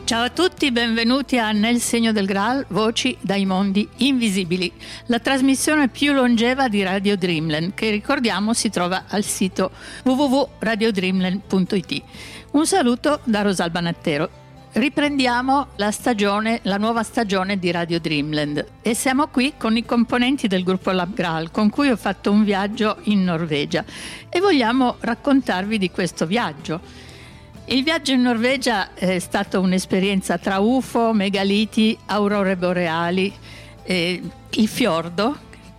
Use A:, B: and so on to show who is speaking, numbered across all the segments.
A: Ciao a tutti, benvenuti a Nel segno del Graal, voci dai mondi invisibili, la trasmissione più longeva di Radio Dreamland, che ricordiamo si trova al sito www.radiodreamland.it. Un saluto da Rosalba Nattero. Riprendiamo la nuova stagione di Radio Dreamland e siamo qui con i componenti del gruppo Lab Graal, con cui ho fatto un viaggio in Norvegia e vogliamo raccontarvi di questo viaggio. Il viaggio in Norvegia è stata un'esperienza tra UFO, megaliti, aurore boreali, il fiordo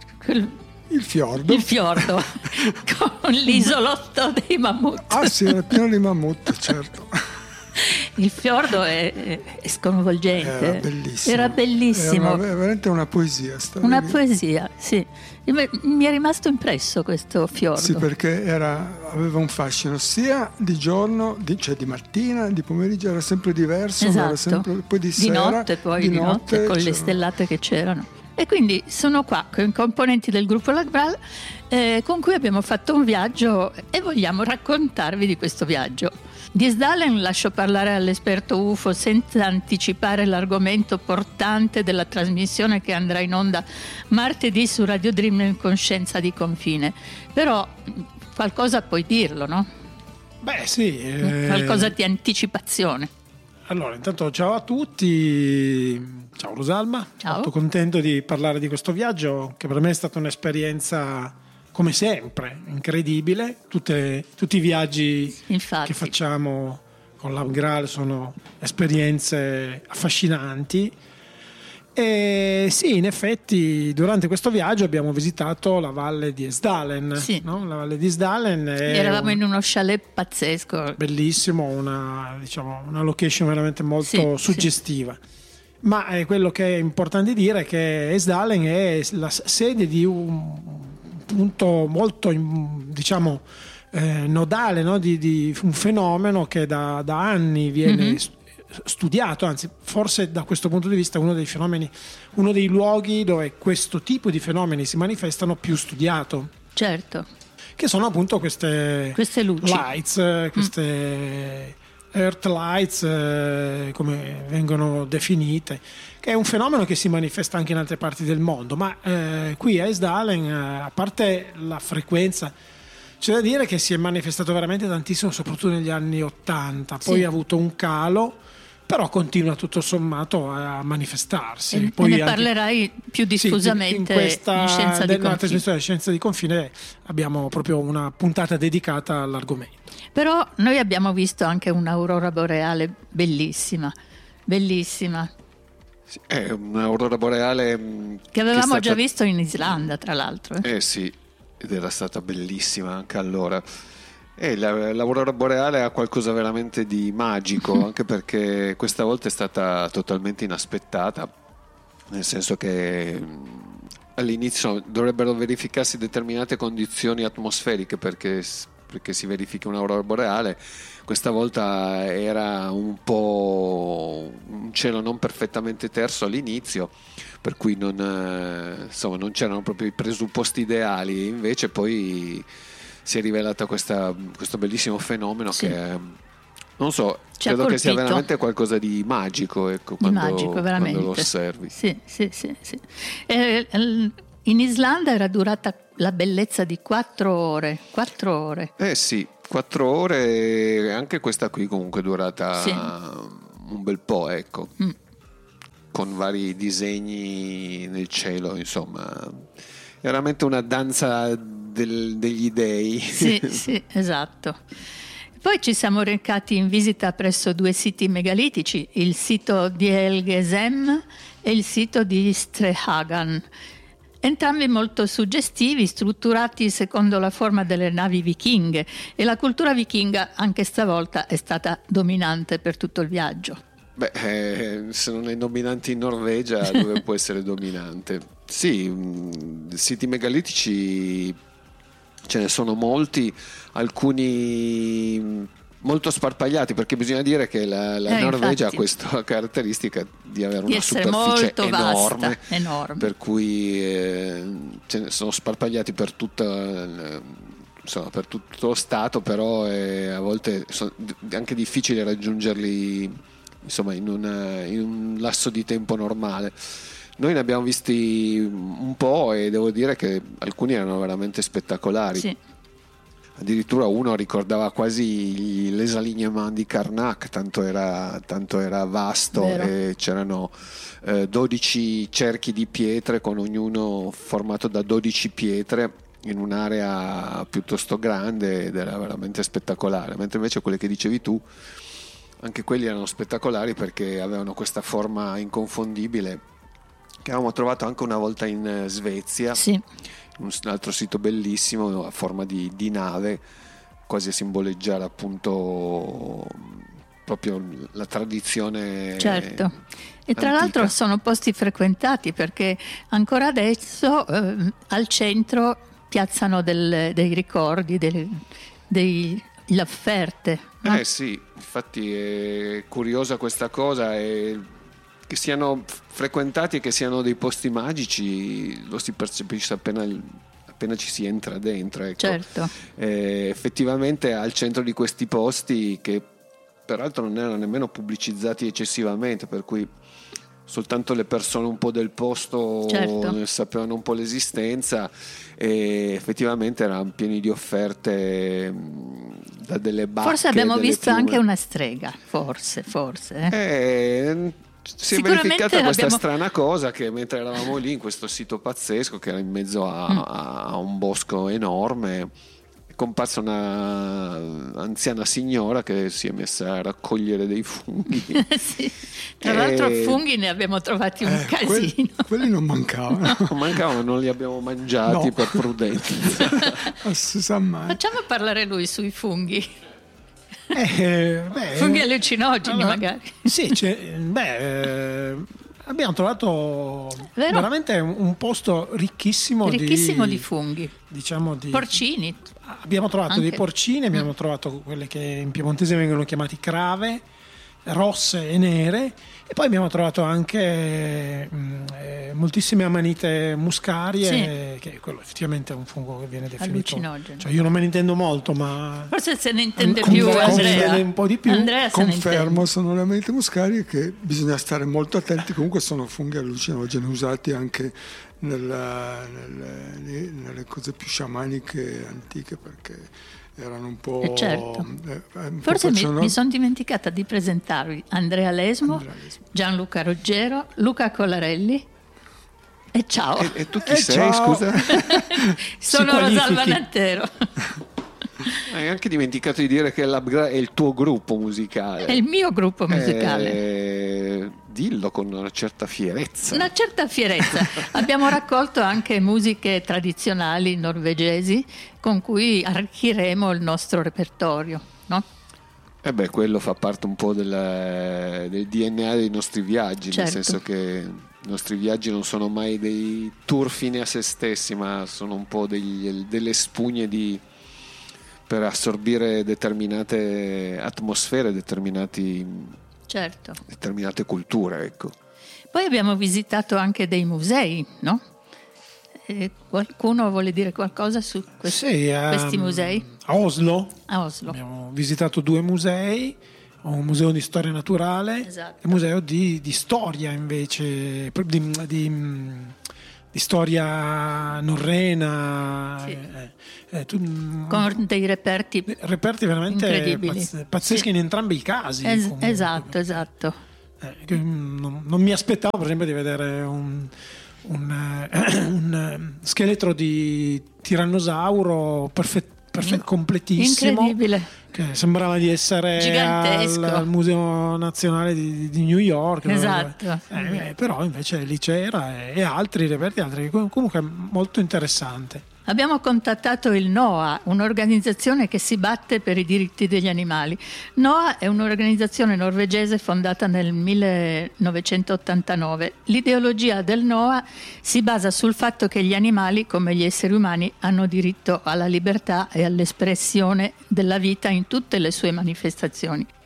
A: con l'isolotto dei mammut.
B: Ah sì, era pieno di mammut, certo.
A: Il fiordo è sconvolgente.
B: Era bellissimo.
A: Era
B: veramente una poesia.
A: Una poesia, sì. Mi è rimasto impresso questo fiordo.
B: Sì, perché aveva un fascino sia di giorno, cioè di mattina, di pomeriggio era sempre diverso,
A: esatto.
B: Era sempre, poi di sera,
A: di notte con le stellate che c'erano. E quindi sono qua con i componenti del gruppo Lab Graal con cui abbiamo fatto un viaggio e vogliamo raccontarvi di questo viaggio. Di Esdalen lascio parlare all'esperto UFO senza anticipare l'argomento portante della trasmissione che andrà in onda martedì su Radio Dreamland con Scienza di Confine. Però qualcosa puoi dirlo, no?
C: Beh sì.
A: Qualcosa di anticipazione.
C: Allora, intanto ciao a tutti, ciao Rosalba,
A: ciao.
C: Molto contento di parlare di questo viaggio che per me è stata un'esperienza come sempre incredibile. Tutti i viaggi che facciamo con Lab Graal sono esperienze affascinanti e sì, in effetti durante questo viaggio abbiamo visitato la valle di Esdalen,
A: sì.
C: No? La valle di Esdalen
A: eravamo in uno chalet pazzesco,
C: bellissimo, una location veramente molto suggestiva. Sì. Ma quello che è importante dire è che Esdalen è la sede di un punto molto nodale, no? di un fenomeno che da anni viene studiato, anzi forse da questo punto di vista uno dei luoghi dove questo tipo di fenomeni si manifestano più studiato.
A: Certo.
C: Che sono appunto queste
A: luci,
C: lights, queste Earth Lights, come vengono definite, che è un fenomeno che si manifesta anche in altre parti del mondo, ma qui a Esdalen, a parte la frequenza, c'è da dire che si è manifestato veramente tantissimo, soprattutto negli anni 80, poi ha avuto un calo, però continua tutto sommato a manifestarsi.
A: Poi ne parlerai più diffusamente in Scienza di Confine.
C: Trasmissione Scienza di Confine abbiamo proprio una puntata dedicata all'argomento.
A: Però noi abbiamo visto anche un'aurora boreale bellissima.
D: Sì, è un'aurora boreale
A: che avevamo già visto in Islanda, tra l'altro.
D: Sì, ed era stata bellissima anche allora. L'aurora boreale ha qualcosa veramente di magico, anche perché questa volta è stata totalmente inaspettata, nel senso che all'inizio dovrebbero verificarsi determinate condizioni atmosferiche perché si verifichi un'aurora boreale. Questa volta era un po' un cielo non perfettamente terso all'inizio, per cui non c'erano proprio i presupposti ideali, invece poi si è rivelato questo bellissimo fenomeno che non so, credo che sia veramente qualcosa di magico, ecco, quando lo osservi.
A: Sì. In Islanda era durata la bellezza di 4 ore.
D: Sì, 4 ore, anche questa qui comunque è durata un bel po', ecco, con vari disegni nel cielo, insomma, veramente una danza degli dei.
A: Sì, esatto. Poi ci siamo recati in visita presso 2 siti megalitici, il sito di Helgesem e il sito di Strehagan. Entrambi molto suggestivi, strutturati secondo la forma delle navi vichinghe, e la cultura vichinga anche stavolta è stata dominante per tutto il viaggio.
D: Se non è dominante in Norvegia, dove può essere dominante? Sì, siti megalitici ce ne sono molti, alcuni molto sparpagliati, perché bisogna dire che la Norvegia ha questa caratteristica di avere una superficie enorme, per cui ce ne sono sparpagliati per tutto lo stato, però a volte è anche difficile raggiungerli insomma in un lasso di tempo normale. Noi ne abbiamo visti un po' e devo dire che alcuni erano veramente spettacolari.
A: Sì.
D: Addirittura uno ricordava quasi l'esalignement di Karnak, tanto era vasto.
A: Vero.
D: E c'erano 12 cerchi di pietre, con ognuno formato da 12 pietre in un'area piuttosto grande, ed era veramente spettacolare. Mentre invece quelle che dicevi tu, anche quelli erano spettacolari perché avevano questa forma inconfondibile, che avevamo trovato anche una volta in Svezia,
A: Sì.
D: un altro sito bellissimo a forma di nave, quasi a simboleggiare appunto proprio la tradizione.
A: Certo. E tra
D: antica.
A: l'altro sono posti frequentati, perché ancora adesso al centro piazzano dei ricordi, le offerte, no?
D: Sì, infatti è curiosa questa cosa, e che siano frequentati e che siano dei posti magici lo si percepisce appena ci si entra dentro, ecco.
A: Certo.
D: Effettivamente al centro di questi posti, che peraltro non erano nemmeno pubblicizzati eccessivamente, per cui soltanto le persone un po' del posto,
A: certo,
D: ne sapevano un po' l'esistenza, e effettivamente erano pieni di offerte, da delle bacche,
A: forse abbiamo
D: delle
A: visto
D: piume.
A: anche una strega, forse.
D: Si è
A: Sicuramente
D: verificata questa
A: abbiamo...
D: strana cosa, che mentre eravamo lì in questo sito pazzesco che era in mezzo a un bosco enorme, è comparsa una anziana signora che si è messa a raccogliere dei funghi.
A: Sì. Tra l'altro funghi ne abbiamo trovati un casino.
B: Quelli non mancavano.
D: Mancavano, non li abbiamo mangiati,
B: No.
D: per prudenza.
B: Non si sa mai.
A: Facciamo parlare lui sui funghi.
C: Beh,
A: Funghi allucinogeni,
C: allora,
A: magari.
C: Sì, abbiamo trovato
A: Vero?
C: veramente un posto ricchissimo
A: Ricchissimo di funghi.
C: diciamo di
A: Porcini.
C: abbiamo trovato
A: Anche.
C: dei porcini, abbiamo trovato quelle che in piemontese vengono chiamati crave, rosse e nere, e poi abbiamo trovato anche moltissime amanite muscarie, che quello effettivamente è un fungo che viene definito
A: Allucinogeno.
C: cioè, io non me ne intendo molto, ma
A: Forse se ne intende
C: Confermo,
A: più Andrea.
C: se ne un po' di più.
A: Andrea se ne
B: Confermo,
A: intende.
B: sono amanite muscarie che bisogna stare molto attenti. Comunque sono funghi allucinogeni usati anche nelle cose più sciamaniche antiche, perché erano un po'...
A: Certo.
B: un po'
A: Forse
B: facevano-
A: mi sono dimenticata di presentarvi Andrea Lesmo, Gianluca Ruggero, Luca Colarelli e ciao.
D: E tu chi sei,
B: ciao.
D: scusa?
A: Sono
C: qualifichi.
A: Rosalba Nantero.
D: Hai anche dimenticato di dire che è il tuo gruppo musicale.
A: È il mio gruppo musicale.
D: Dillo con una certa fierezza.
A: Una certa fierezza. Abbiamo raccolto anche musiche tradizionali norvegesi con cui arricchiremo il nostro repertorio, no?
D: Quello fa parte un po' del DNA dei nostri viaggi,
A: Certo.
D: nel senso che i nostri viaggi non sono mai dei tour fini a se stessi, ma sono un po' delle spugne per assorbire determinate atmosfere,
A: Certo.
D: determinate culture, ecco.
A: Poi abbiamo visitato anche dei musei, no? Qualcuno vuole dire qualcosa su questi musei?
C: A Oslo
A: A Oslo.
C: abbiamo visitato 2 musei, un museo di storia naturale
A: Esatto.
C: e un museo di storia invece, di storia norrena,
A: Sì. Con dei reperti
C: reperti
A: incredibili.
C: veramente pazzeschi
A: Sì.
C: in entrambi i casi. comunque.
A: Esatto.
C: Che non mi aspettavo per esempio di vedere un scheletro di tirannosauro completissimo,
A: Incredibile.
C: che sembrava di essere
A: Gigantesco.
C: al Museo Nazionale di New York.
A: Esatto.
C: Però invece lì c'era, e altri reperti, comunque molto interessante.
A: Abbiamo contattato il NOA, un'organizzazione che si batte per i diritti degli animali. NOA è un'organizzazione norvegese fondata nel 1989. L'ideologia del NOA si basa sul fatto che gli animali, come gli esseri umani, hanno diritto alla libertà e all'espressione della vita in tutte le sue manifestazioni.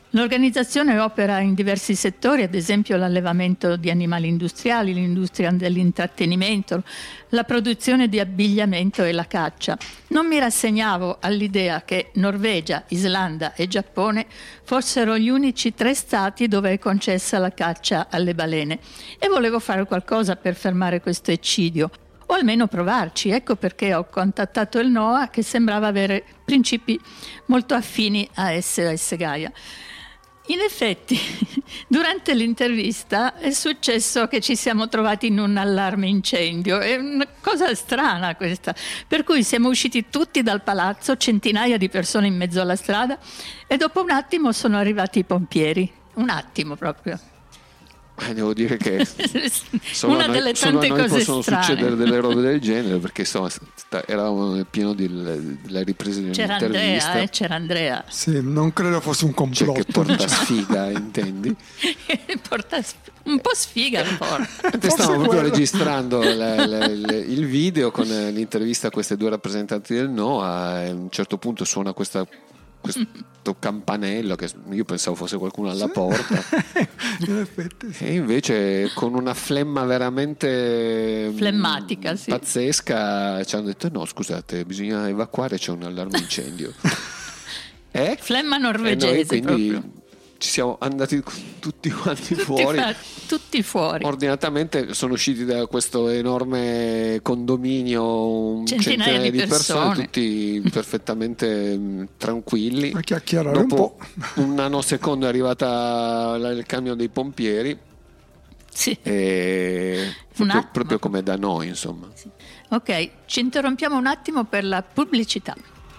A: L'organizzazione opera in diversi settori, ad esempio l'allevamento di animali industriali, l'industria dell'intrattenimento, la produzione di abbigliamento e la caccia. Non mi rassegnavo all'idea che Norvegia, Islanda e Giappone fossero gli unici 3 stati dove è concessa la caccia alle balene e volevo fare qualcosa per fermare questo eccidio, o almeno provarci. Ecco perché ho contattato il NOAA, che sembrava avere principi molto affini a SOS Gaia. In effetti, durante l'intervista è successo che ci siamo trovati in un allarme incendio. È una cosa strana questa. Per cui siamo usciti tutti dal palazzo, centinaia di persone in mezzo alla strada, e dopo un attimo sono arrivati i pompieri. Un attimo proprio.
D: Devo dire che
A: una delle tante cose
D: possono
A: strane.
D: Succedere delle robe del genere, perché insomma eravamo pieno della ripresa di un'intervista.
A: C'era Andrea.
B: Sì, non credo fosse un complotto.
D: Cioè, che porta sfiga, intendi?
A: Porta un po' sfiga.
D: Stavamo proprio registrando il video con l'intervista a queste 2 rappresentanti del NOAA, e a un certo punto suona questo campanello che io pensavo fosse qualcuno alla porta.
B: In effetti, sì.
D: E invece con una flemma veramente
A: flemmatica, sì,
D: pazzesca ci hanno detto: no, scusate, bisogna evacuare, c'è un allarme incendio.
A: Flemma norvegese,
D: noi quindi
A: proprio.
D: Ci siamo andati tutti quanti fuori.
A: Tutti fuori.
D: Ordinatamente sono usciti da questo enorme condominio, un
A: centinaia di persone,
D: tutti perfettamente tranquilli.
B: A chiacchierare
D: Dopo
B: un po'.
D: un nanosecondo è arrivata il camion dei pompieri.
A: Sì.
D: E proprio come da noi, insomma.
A: Sì. Ok, ci interrompiamo un attimo per la pubblicità.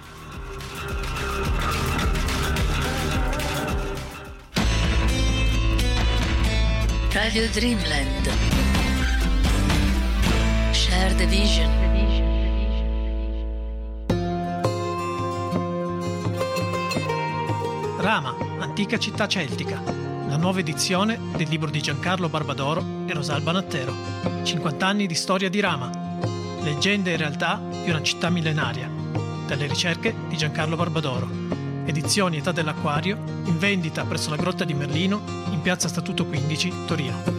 A: Radio Dreamland. Share the vision.
C: Rama, antica città celtica. La nuova edizione del libro di Giancarlo Barbadoro e Rosalba Nattero. 50 anni di storia di Rama. Leggende e realtà di una città millenaria. Dalle ricerche di Giancarlo Barbadoro. Edizioni Età dell'Acquario, in vendita presso la Grotta di Merlino, in piazza Statuto 15, Torino.